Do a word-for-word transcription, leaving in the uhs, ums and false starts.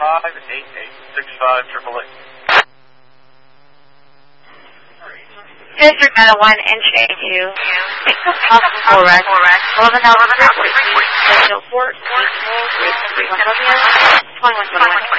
five eight eight six five triple eight. District nine oh one N J two. Possible wreck. eleven thousand frequency. Fort, twenty-one W, twenty-one twenty-one.